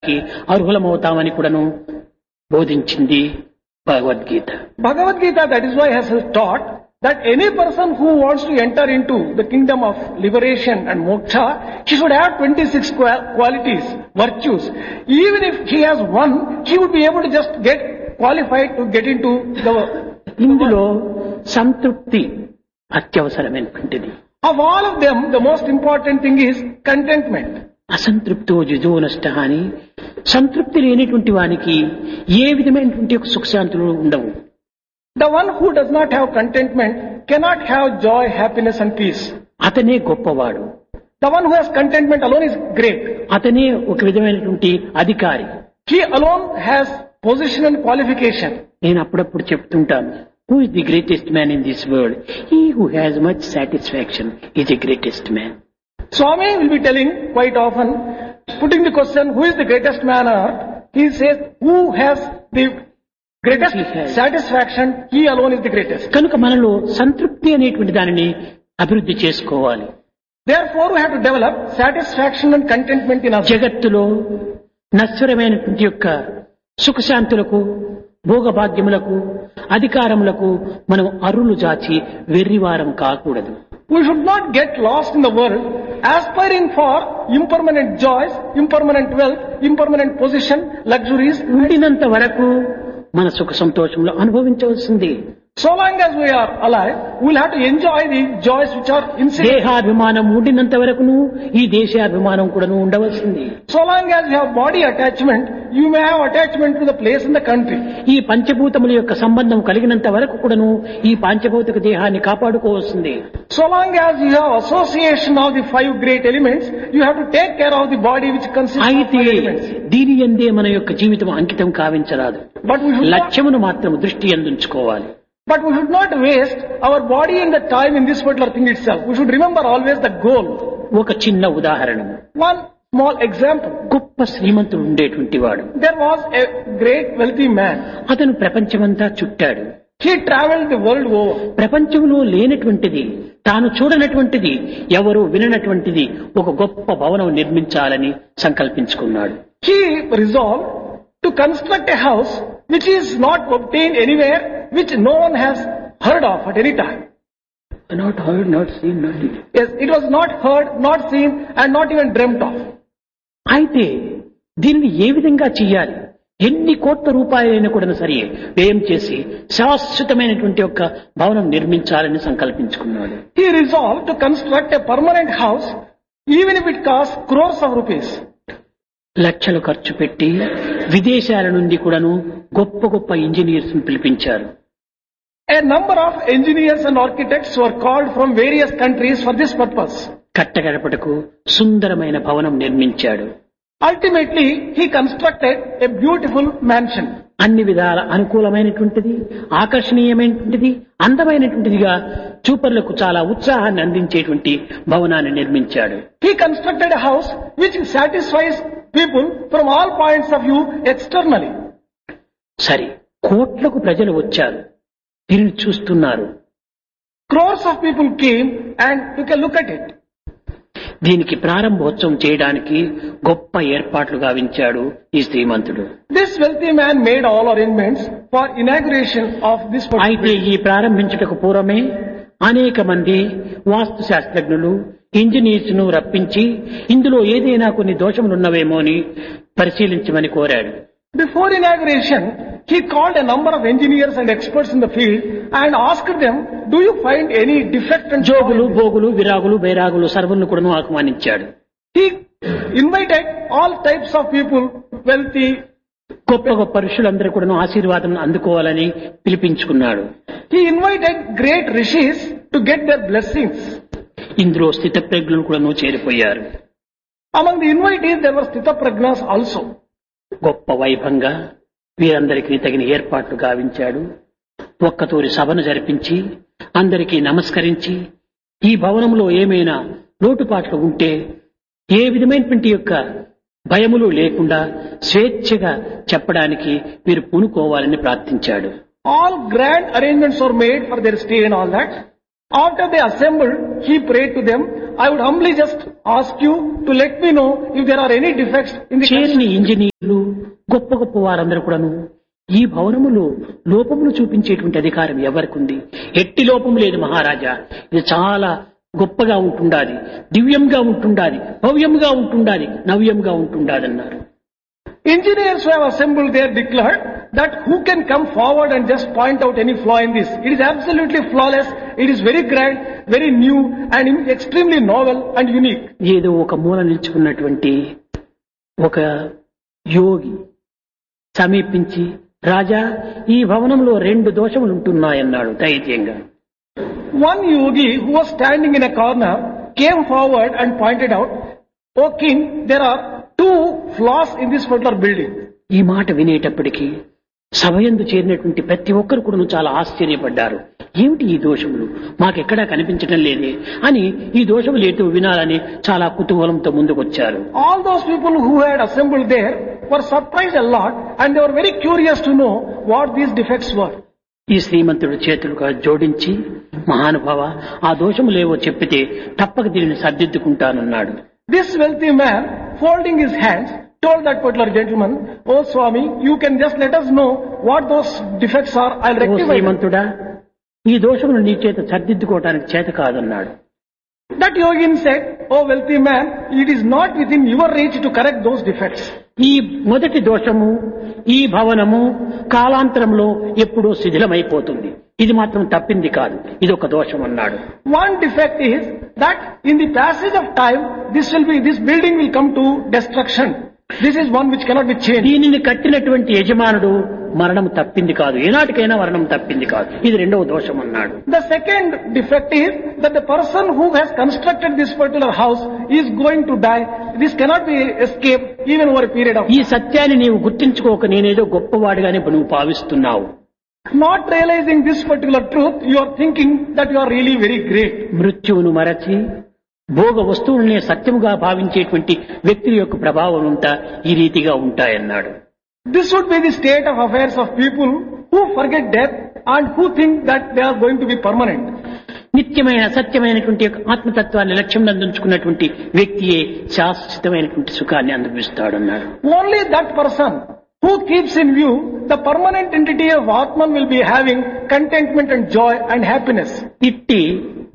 అర్హులమవుతామని కూడాను బోధించింది Bhagavad Gita. Bhagavad Gita, that is why has taught that any person who wants to enter into the kingdom of liberation and moksha, he should have 26 qualities, virtues. Even if he has one, he would be able to just get qualified to get into the ఇందులో సంతృప్తి అత్యవసరమైనటువంటిది. Of all of them, the most important thing is contentment. అసంతృప్తో జిజో నష్ట అని సంతృప్తి లేనటువంటి వానికి ఏ విధమైనటువంటి సుఖశాంతులు ఉండవు. The one who does not have contentment cannot have joy, happiness and peace. అతనే గొప్పవాడు. The one who has contentment alone is great. అతనే ఒక విధమైనటువంటి అధికారి. He alone has position and qualification. నేను అప్పుడప్పుడు చెప్తుంటాను, who is the greatest man in this world? He who has much satisfaction is the greatest man. Swami will be telling quite often, putting the question, who is the greatest man on earth? He says, who has the greatest satisfaction, he alone is the greatest. కనుక మనలో సంతృప్తి అనేటువంటి దానిని అభివృద్ధి చేసుకోవాలి. Therefore, we have to develop satisfaction and contentment in us. జగత్తులో నశ్వరమైనటువంటి యొక్క సుఖశాంతులకు, భోగభాగ్యములకు, అధికారములకు మనం అరులు జాచి వెర్రివారం కాకూడదు. We should not get lost in the world, aspiring for impermanent joys, impermanent wealth, impermanent position, luxuries. ఉండినంత వరకు మన సుఖ సంతోషంలో అనుభవించవలసింది. So long as we are alive, we will have to enjoy the joys which are incident. దేహాభిమానం ఉండినంత వరకును ఈ దేశాభిమానం కూడాను ఉండవలసింది. So long as you have body attachment, you may have attachment to the place in the country. ఈ పంచభూతముల యొక్క సంబంధం కలిగినంత వరకు కూడాను ఈ పంచభౌతిక దేహాన్ని కాపాడుకోవాల్సింది. So long as you have association of the five great elements, you have to take care of the body which consists of అయితే five elements. దీని యందే మన యొక్క జీవితం అంకితం కావించరాదు. But we should not, లక్ష్యమును మాత్రం దృష్టి యందుంచుకోవాలి. but we should not waste our body and the time in this particular thing itself. We should remember always the goal. ఒక చిన్న ఉదాహరణ, One small example. గొప్ప శ్రీమంతుడు ఉండేటువంటి వాడు. There was a great wealthy man. అతను ప్రపంచమంతా చుట్టాడు. He traveled the world over. ప్రపంచంలో లేనటువంటిది, తాను చూడనటువంటిది, ఎవరు విననటువంటిది ఒక గొప్ప భవనం నిర్మించాలని సంకల్పించుకున్నాడు. He resolved to construct a house which is not obtained anywhere, which no one has heard of at any time. Not heard, not seen, not seen. Yes, it was not heard, not seen and not even dreamt of. అయితే దీనిని ఏ విధంగా చెయ్యాలి? ఎన్ని కోట్ల రూపాయలైనా కూడా సరే వ్యయం చేసి శాశ్వతమైనటువంటి ఒక భవనం నిర్మించాలని సంకల్పించుకున్నాడు. He resolved to construct a permanent house even if it costs crores of rupees. లక్షలు ఖర్చు పెట్టి విదేశాల నుండి కూడాను గొప్ప గొప్ప ఇంజనీర్స్ పిలిపించారు. A number of engineers and architects were called from various countries for this purpose. కట్టగడపటకు సుందరమైన భవనం నిర్మించాడు. Ultimately, he constructed a beautiful mansion. అన్ని విధాల అనుకూలమైనటువంటిది, ఆకర్షణీయమైనటువంటిది, అందమైనటువంటిదిగా చూపర్లకు చాలా ఉత్సాహాన్ని అందించేటువంటి భవనాన్ని నిర్మించాడు. He constructed a house which satisfies people from all points of view externally. సరే, కోట్లకు ప్రజలు వచ్చారు, దీనిని చూస్తున్నారు. Crores of people came and took a look at it. దీనికి ప్రారంభోత్సవం చేయడానికి గొప్ప ఏర్పాట్లు గావించాడు ఈ శ్రీమంతుడు. This wealthy man made all arrangements for inauguration of this అయితే particular. ఈ ప్రారంభించుటకు పూర్వమే అనేక మంది వాస్తు శాస్త్రజ్ఞులు, ఇంజనీర్స్ ను రప్పించి ఇందులో ఏదైనా కొన్ని దోషములున్నవేమో అని పరిశీలించమని కోరాడు. Before inauguration, he called a number of engineers and experts in the field and asked them, do you find any defect and Jogulu, భోగులు, విరాగులు, బైరాగులు సర్వులను కూడా ఆహ్వానించాడు. He invited all types of people, wealthy, గొప్ప గొప్ప ఋషులందరూ కూడా ఆశీర్వాదం అందుకోవాలని పిలిపించుకున్నాడు. he invited great rishis to get their blessings. ఇందులో స్థితప్రజ్ఞులు కూడా చేరిపోయారు. Among the invitees, there were Sthitaprajnas also. గొప్ప వైభవంగా వీరందరికీ తగిన ఏర్పాట్లు గావించాడు. ఒక్కతూరి సభను జరిపించి అందరికీ నమస్కరించి ఈ భవనంలో ఏమైనా లోటుపాట్లు ఉంటే ఏ విధమైనటువంటి యొక్క భయములు లేకుండా స్వేచ్ఛగా చెప్పడానికి మీరు పూనుకోవాలని ప్రార్థించాడు. All grand arrangements were made for their stay and all that. After they assembled, he prayed to them, I would humbly just ask you to let me know if there are any defects in the చేరిన engineer గొప్ప గొప్ప వారందరూ కూడాను ఈ భవనములో లోపములు చూపించేటువంటి అధికారం ఎవరికి ఉంది? ఎట్టి లోపం లేదు మహారాజా, ఇది చాలా గొప్పగా ఉంటుండాలి, దివ్యంగా ఉంటుండాలి, భవ్యంగా ఉంటుండాలి, నవ్యంగా ఉంటుండాలి అన్నారు. Engineers who have assembled there declared that who can come forward and just point out any flaw in this? It is absolutely flawless, it is very grand, very new and extremely novel and unique. ఏదో ఒక మూల నిల్చుకున్నటువంటి ఒక యోగి సమీపించి, రాజా ఈ భవనంలో 2 దోషములు ఉంటున్నాయన్నాడు ధైర్యంగా. One yogi who was standing in a corner came forward and pointed out, "O king, there are 2 flaws in this particular building." ఈ మాట వినేటప్పటికీ సభయందు చేరినటువంటి ప్రతి ఒక్కరు కూడా చాలా ఆశ్చర్యపడ్డారు. ఏమిటి ఈ దోషములు, మాకెక్కడా కనిపించడం లేదే అని ఈ దోషములు ఏటో వినాలని చాలా కుతూహలంతో ముందుకొచ్చారు. All those people who had assembled there were surprised a lot and they were very curious to know what these defects were. ఈ శ్రీమంతుడు చేతులుగా జోడించి, మహానుభావ ఆ దోషములేవో చెప్పితే తప్పక దీనిని సర్దిద్దుకుంటానన్నాడు. This wealthy man, folding his hands, told that particular gentleman, "Oh Swami, you can just let us know what those defects are, I'll oh rectify them." శ్రీమంతుడా, ఈ దోషమును నీ చేత సర్దిద్దుకోవటానికి చేత కాదన్నాడు. That yogin said, "Oh wealthy man, it is not within your reach to correct those defects." ఈ మొదటి దోషము, ఈ భవనము కాలాంతరంలో ఎప్పుడో శిథిలమైపోతుంది, ఇది మాత్రం తప్పింది కాదు, ఇది ఒక దోషం అన్నాడు. One defect is that in the passage of time, this building will come to destruction. This is one which cannot be changed. దీనిని కట్టినటువంటి యజమానుడు మరణం తప్పింది కాదు, ఏనాటికైనా మరణం తప్పింది కాదు, ఇది రెండవ దోషం అన్నాడు. The second defect is that the person who has constructed this particular house is going to die. This cannot be escaped even over a period of ఈ time. సత్యాన్ని నీవు గుర్తించుకోక నేనేదో గొప్పవాడిగానే నువ్వు భావిస్తున్నావు. Not realizing this particular truth, you are thinking that you are really very great. మృత్యువును మరచి భోగ వస్తువులనే సత్యముగా భావించేటువంటి వ్యక్తుల యొక్క ప్రభావం అంతా ఈ రీతిగా ఉంటాయన్నాడు. This would be the state of affairs of people who forget death and who think that they are going to be permanent. నిత్యమైన సత్యమైనటువంటి ఆత్మతత్వాన్ని లక్ష్యం అందించుకున్నటువంటి వ్యక్తియే శాశ్వతమైనటువంటి సుఖాన్ని అనుభవిస్తాడన్నాడు. Only that person who keeps in view the permanent entity of Atman will be having contentment and joy and happiness. ఇట్టి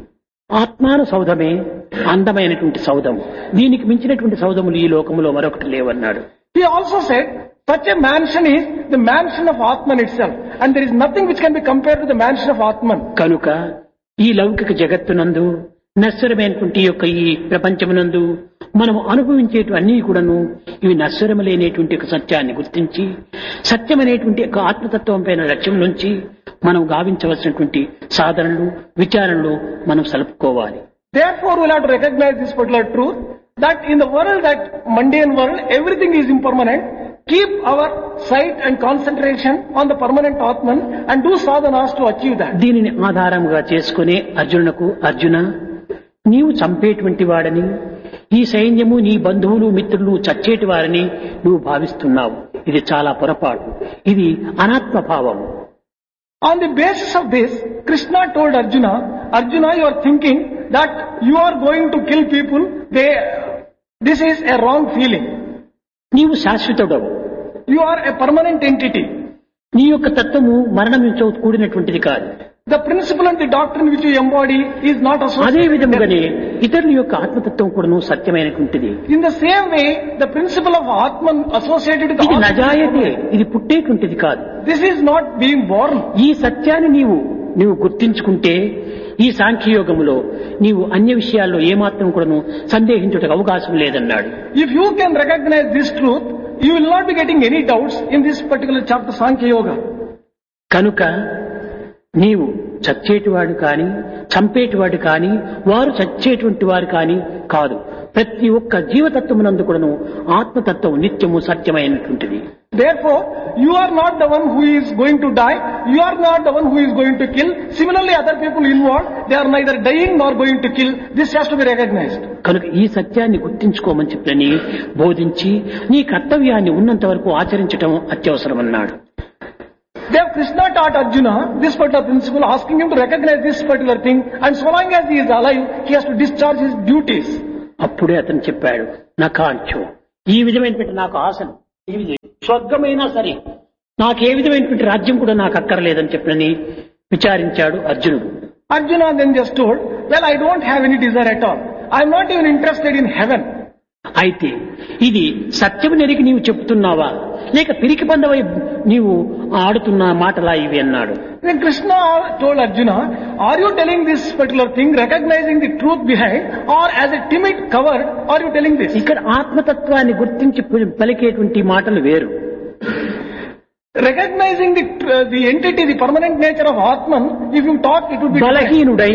ఆత్మాను సౌధమే అందమైనటువంటి సౌధము, దీనికి మించినటువంటి సౌధములు ఈ లోకములో మరొకటి లేవన్నాడు. He also said, such a mansion is the mansion of Atman itself, and there is nothing which can be compared to the mansion of Atman. కనుక ఈ లౌకిక జగత్తునందు నశ్వరమైనటువంటి యొక్క ఈ ప్రపంచమునందు మనము అనుభవించేటివన్నీ కూడాను ఇవి నశ్వరములైనటువంటి ఒక సత్యాన్ని గుర్తించి సత్యమైనటువంటి ఒక ఆత్మతత్వం పైన లక్ష్యం నుంచి మనం గావించవలసినటువంటి సాధనలు విచారణలు మనం సలుపుకోవాలి. Therefore, we will have to recognize this particular truth that in the world, that mundane world, everything is impermanent. Keep our sight and concentration on the permanent Atman and do sadhanas to achieve that. దీనిని ఆధారముగా చేసుకునే అర్జునునకు, అర్జున నీవు చంపేటువంటి వాడని, ఈ సైన్యము నీ బంధువులు మిత్రులు చచ్చేటి వారని నువ్వు భావిస్తున్నావు, ఇది చాలా పొరపాటు, ఇది అనాత్మభావం. On the basis of this, Krishna told Arjuna, "Arjuna, you are thinking that you are going to kill people. This is a wrong feeling. నీవు శాశ్వతుడవు, You are a permanent entity. నీ యొక్క తత్వము మరణంతో కూడినటువంటిది కాదు. The principle and the doctrine which you embody is not అదే associated with విధముగానే death. ఇతరుల యొక్క ఆత్మతత్వం కూడాను సత్యమైనటువంటిది. In the same way, the principle of Atman associated with ఇది Atman is నజాయతే, permanent. ఇది పుట్టేటువంటిది కాదు. This is not being born. ఈ సత్యాన్ని నీవు గుర్తించుకుంటే ఈ సాంఖ్యయోగములో నీవు అన్య విషయాల్లో ఏమాత్రం కూడాను సందేహించుటకు అవకాశం లేదన్నాడు. If you can recognize this truth, you will not be getting any doubts in this particular chapter, Sankhya Yoga. కనుక నీవు చచ్చేటివాడు కాని చంపేటివాడు కాని వారు చచ్చేటువంటి వారు కాని కాదు. ప్రతి ఒక్క జీవతత్వమునందు కూడాను ఆత్మతత్వం నిత్యము సత్యమైనటువంటిది. Therefore, you are not the one who is going to die. You are not the one who is going to kill. Similarly, other people involved, they are neither dying nor going to kill. This has to be recognized. కనుక ఈ సత్యాన్ని గుర్తించుకోమని చెప్పని బోధించి నీ కర్తవ్యాన్ని ఉన్నంత వరకు ఆచరించటం అత్యవసరమన్నాడు. There Krishna taught Arjuna this particular principle, asking him to recognize this particular thing, and so long as he is alive, he has to discharge his duties. అప్పుడే అతను చెప్పాడు, నా కాంక్ష ఈ విధమైనటువంటి నాకు ఆశను స్వర్గమైనా సరే నాకే విధమైనటువంటి రాజ్యం కూడా నాకు అక్కర్లేదని చెప్పని విచారించాడు అర్జునుడు. Arjuna then just told, well, I don't have any desire at all. I'm not even interested in heaven. అయితే ఇది సత్యము నెరిగి నీవు చెప్తున్నావా లేక పిరికి బంధవై నీవు ఆడుతున్న మాటలా ఇవి అన్నాడు. Then Krishna told Arjuna, are you telling this particular thing, recognizing the truth behind, or as a timid coward are you telling this? ఇక్కడ ఆత్మతత్వాన్ని గుర్తించి పలికేటువంటి మాటలు వేరు. Recognizing the entity, the permanent nature of Atman, if you talk, it would be బలహీనుడై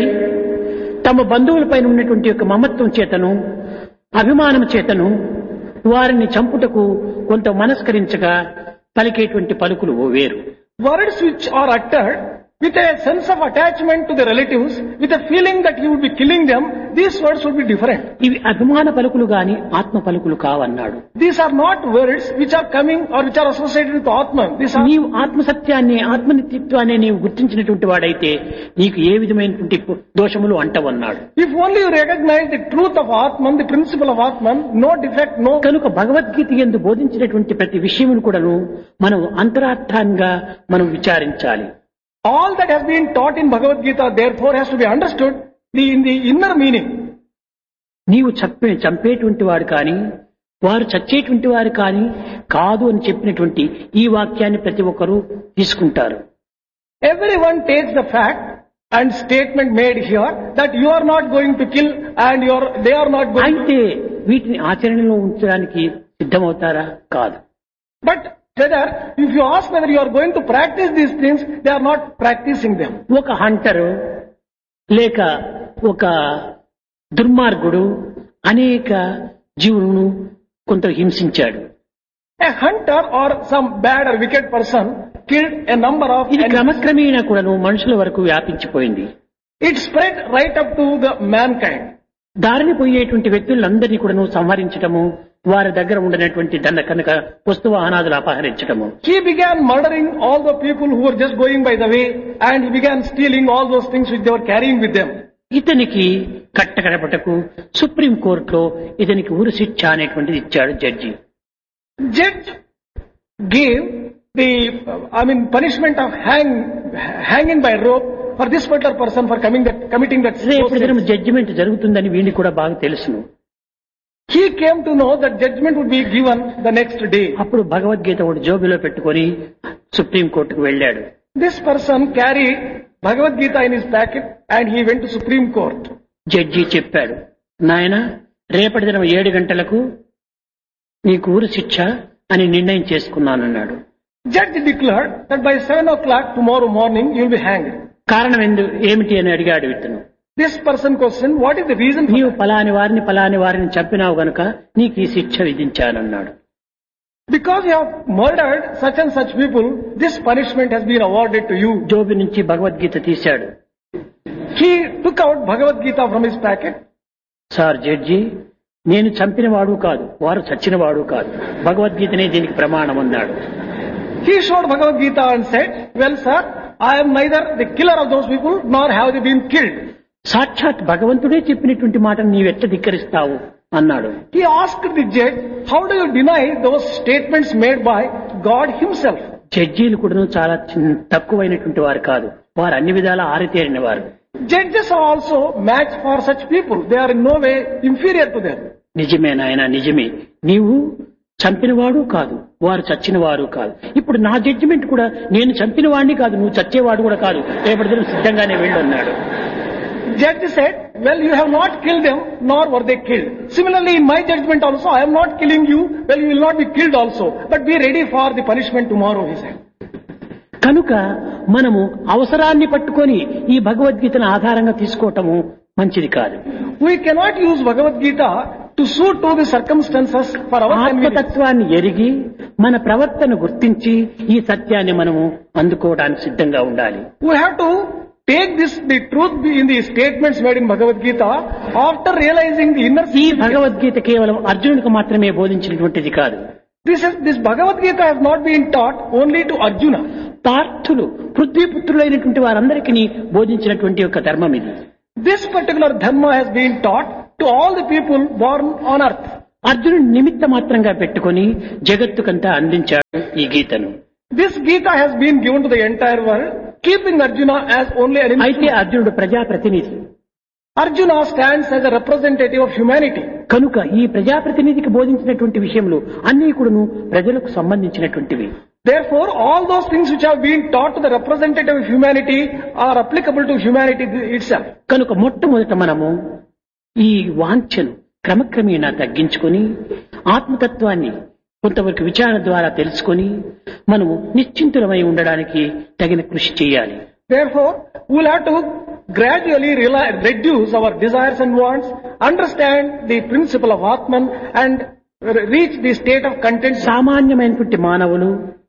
తమ బంధువులపైన ఉన్నటువంటి యొక్క మమత్వం చేతను అభిమానం చేతను వారిని చంపుటకు కొంత మనస్కరించగా పలికేటువంటి పలుకులు వేరు. Words which are uttered with a sense of attachment to the relatives, with a feeling that he would be killing them, these words would be different. ఇవి అభిమాన పలుకులు గాని ఆత్మ పలుకులు కావన్నాడు. These are not words which are coming or which are associated with Atman. These are నీవు ఆత్మసత్యాన్ని ఆత్మనిత్యత్వాన్ని నీవు గుర్తించినటువంటి వాడైతే నీకు ఏ విధమైనటువంటి దోషములు అంటవన్నాడు. If only you recognize the truth of Atman, the principle of Atman, no defect, no. కనుక భగవద్గీత యందు బోధించినటువంటి ప్రతి విషయమును కూడాను మనం అంతరార్థంగా మనం విచారించాలి. All that has been taught in Bhagavad Gita therefore has to be understood in the inner meaning. నీవు చంపేటువంటి వాడు కానీ వారు చచ్చేటువంటి వారు కానీ కాదు అని చెప్పినటువంటి ఈ వాక్యాన్ని ప్రతి ఒక్కరూ తీసుకుంటారు. Everyone takes the fact and statement made here that you are not going to kill and they are not going అయితే వీటిని ఆచరణలో ఉంచడానికి సిద్ధమవుతారా? కాదు. But whether, if you ask whether you are going to practice these things, they are not practicing them. ఒక hunter లేక ఒక దుర్మార్గుడు అనేక జీవులను కొంత హింసించాడు. A hunter or some bad or wicked person killed a number of ఇది క్రమక్రమేణా కూడాను మనుషుల వరకు వ్యాపించిపోయింది. It spread right up to the mankind. దారిని పోయేటువంటి వ్యక్తులందరినీ కూడాను సంహరించటము, వారి దగ్గర ఉండనటువంటి ధన కనుక వస్తువాహనాదులు అపహరించటము. He began murdering all the people who were just going by the way, and he began stealing all those things which they were carrying with them. ఇతనికి కట్టకడపటకు supreme కోర్టులో ఇతనికి ఉరి శిక్ష అనేటువంటిది ఇచ్చాడు judge. Judge gave the punishment of hanging by rope for this particular person for committing that. రేపు దినం judgement జరుగుతుందని వీడికి కూడా బాగా తెలుసును. He came to know that judgment would be given the next day. అప్పుడు భగవద్గీత ఒకటి జోబిలో పెట్టుకొని సుప్రీం కోర్టుకు వెళ్ళాడు. This person carried Bhagavad Gita in his packet and he went to Supreme Court. Judge చెప్పాడు, నాయన రేపటి దినం 7 గంటలకు నీకు ఉరి శిక్ష అని నిర్ణయం చేసుకున్నానన్నాడు. Judge declared that by 7 o'clock tomorrow morning you will be hanged. కారణం ఏమిటి అని అడిగాడు ఇతను. This person questioned, what is the reason for నీవు పలాని వారిని చంపినావు గనుక నీకు ఈ శిక్ష విధించానన్నాడు. Because you have murdered such and such people, this punishment has been awarded to you. Gobi నుంచి భగవద్గీత తీశాడు. He took out Bhagavad Gita from his packet. Sir judge, నేను చంపినవాడు కాదు, వారు చచ్చినవాడు కాదు, భగవద్గీతనే దీనికి ప్రమాణం అన్నాడు. He showed Bhagavad Gita and said, well sir, I am neither the killer of those people nor have they been killed. సాక్షాత్ భగవంతుడే చెప్పినటువంటి మాటను నీవెట్ట ధిక్కరిస్తావు అన్నాడు. He asked the judge, how do you deny those statements made by God himself? జడ్జీలు కూడా చాలా తక్కువైనటువంటి వారు కాదు, వారు అన్ని విధాలా ఆరితేరిన వారు. Judges are also matched for such people. They are in no way inferior to them. నిజమే నాయన, నిజమే. నీవు చంపినవాడు కాదు, వారు చచ్చినవారు కాదు. ఇప్పుడు నా జడ్జిమెంట్ కూడా నేను చంపిన వాడిని కాదు, నువ్వు చచ్చేవాడు కూడా కాదు, రేపటి దినం సిద్ధంగానే వెళ్ళన్నాడు. Judge said, well, you have not killed them, nor were they killed. Similarly, in my judgment also, I am not killing you, well, you will not be killed also. But be ready for the punishment tomorrow, he said. కనుక మనము అవసరాన్ని పట్టుకొని ఈ భగవద్గీతను ఆధారంగా తీసుకోవటము మంచిది కాదు. We cannot use Bhagavad Gita to suit to the circumstances for our convenience. ఆత్మతత్వాన్ని ఎరిగి మన ప్రవర్తన గుర్తించి ఈ సత్యాన్ని మనము అందుకోవడానికి సిద్ధంగా ఉండాలి. We have to take the truth in the statements made in Bhagavad Gita after realizing the inner. ఈ భగవద్గీత కేవలం అర్జునుడికి మాత్రమే బోధించినటువంటిది కాదు. This Bhagavad Gita has not been taught only to Arjuna. పార్థులు పృథ్వీపుత్రులైనటువంటి వారందరికీ బోధించినటువంటి ఒక ధర్మం ఇది. This particular dharma has been taught to all the people born on earth. అర్జునుడు నిమిత్త మాత్రంగా పెట్టుకొని జగత్తుకంతా అందించాడు ఈ గీతను. This Gita has been given to the entire world, keeping Arjuna as only an అయితే instrument. అర్జునుడు ప్రజాప్రతినిధి Arjuna stands as a representative of humanity. కనుక ఈ ప్రజాప్రతినిధికి బోధించినటువంటి విషయములు అన్ని కూడాను ప్రజలకు సంబంధించినటువంటివి. Therefore, all those things which have been taught to the representative of humanity are applicable to humanity itself. కనుక మొట్టమొదట మనము ఈ వాంఛను క్రమక్రమేణా తగ్గించుకొని ఆత్మతత్వాన్ని కొంతవరకు విచారణ ద్వారా తెలుసుకొని మనము నిశ్చింతులమై ఉండడానికి తగిన కృషి చేయాలి. Therefore, we will have to gradually reduce our desires and wants, understand the principle of Atman and reach the state of content. సామాన్యమైనటువంటి మానవులు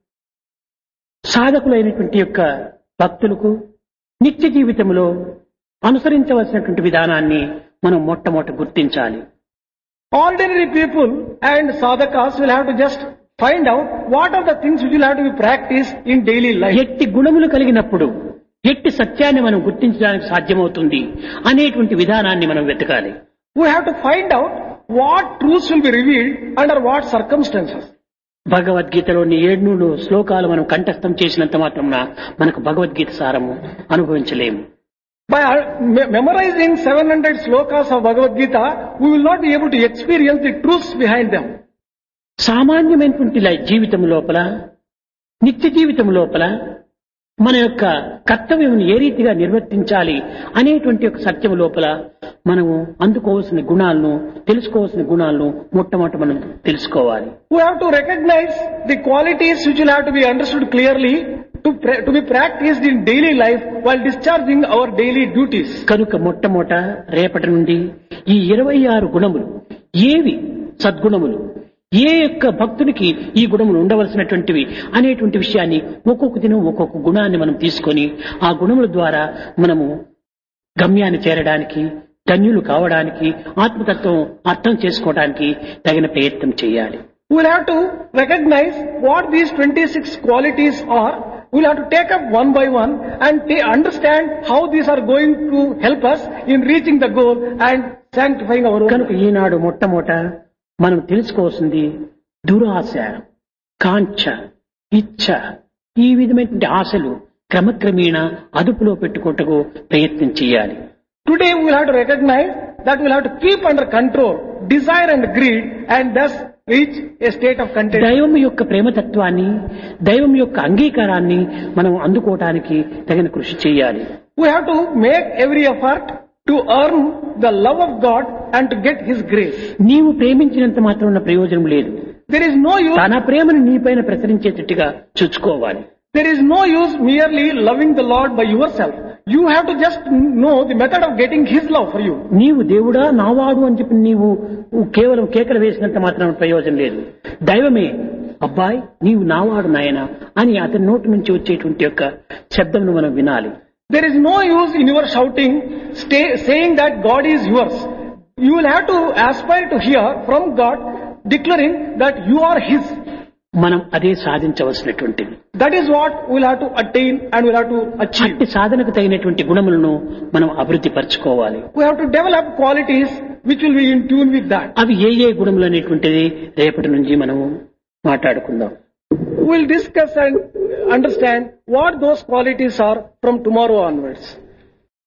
సాధకులైనటువంటి యొక్క భక్తులకు నిత్య జీవితంలో అనుసరించవలసినటువంటి విధానాన్ని మనం మొట్టమొదట గుర్తించాలి. Ordinary people and sadhakas will have to just find out what are the things which will have to be practiced in daily life. ఎట్టి గుణములు కలిగినప్పుడు ఎట్టి సత్యాన్ని మనం గుర్తించడానికి సాధ్యమవుతుంది అనేటువంటి విధానాన్ని మనం వెతకాలి. We have to find out what truths will be revealed under what circumstances. భగవద్గీతలోని 700 శ్లోకాలు మనం కంఠస్థం చేసినంత మాత్రమున మనకు భగవద్గీత సారము అనుభవించలేము. By memorizing 700 slokas of Bhagavad Gita, we will not be able to experience the truths behind them. సామాన్యమైనటువంటి జీవితం లోపల నిత్య జీవితం లోపల మన యొక్క కర్తవ్యం ఏ రీతిగా నిర్వర్తించాలి అనేటువంటి ఒక సత్యం లోపల మనము అందుకోవాల్సిన గుణాలను తెలుసుకోవాల్సిన గుణాలను మొట్టమొదట మనం తెలుసుకోవాలి. We have to recognize the qualities which will have to be understood clearly to be practiced in daily life while discharging our daily duties. కనుక మొట్టమొదట రేపటి నుండి ఈ 26 గుణములు ఏవి సద్గుణములు ఏ యొక్క భక్తునికి ఈ గుణములు ఉండవలసినటువంటివి అనేటువంటి విషయాన్ని ఒక్కొక్క దినం ఒక్కొక్క గుణాన్ని మనం తీసుకొని ఆ గుణముల ద్వారా మనము గమ్యాన్ని చేరడానికి ధన్యులు కావడానికి ఆత్మతత్వం అర్థం చేసుకోవడానికి తగిన ప్రయత్నం చేయాలి. We will have to recognize what these 26 qualities are. We will have to take up one by one and understand how these are going to help us in reaching the goal and sanctifying our own. కనుక ఈనాడు మొట్టమొదట మనం తెలుసుకోవాల్సింది దురాశ, కాంక్ష, ఇచ్ఛ ఈ విధమైనటువంటి ఆశలు క్రమక్రమేణా అదుపులో పెట్టుకోవటకు ప్రయత్నం చేయాలి. Today we will have to recognize that we will have to keep under control desire and greed and thus reach a state of content. దైవం యొక్క ప్రేమతత్వాన్ని దైవం యొక్క అంగీకారాన్ని మనం అందుకోవటానికి తగిన కృషి చేయాలి. We have to make every effort to earn the love of God and to get His grace. నీవు ప్రేమించినంత మాత్రం ఉన్న ప్రయోజనం లేదు. There is no use. తన ప్రేమను నీపైన ప్రసరించేటట్టుగా చూసుకోవాలి. There is no use merely loving the Lord by yourself. You have to just know the method of getting His love for you. నీవు దేవుడా నావాడు అని చెప్పి నీవు కేవలం కేకలు వేసినంత మాత్రం ప్రయోజనం లేదు. దైవమే అబ్బాయి నీవు నావాడు నాయనా అని అతని నోటి నుంచి వచ్చేటువంటి యొక్క శబ్దంను మనం వినాలి. There is no use in your shouting, saying that God is yours. You will have to aspire to hear from God declaring that you are His. మనం అదే సాధించవలసినటువంటిది. That is what we will have to attain and we will have to achieve. అట్టి సాధనకు తగినటువంటి గుణములను మనం అభివృద్ధి పరచుకోవాలి. We have to develop qualities which will be in tune with that. అవి ఏ గుణములు అనేటువంటిది రేపటి నుంచి మనము మాట్లాడుకుందాం. We will discuss and understand what those qualities are from tomorrow onwards.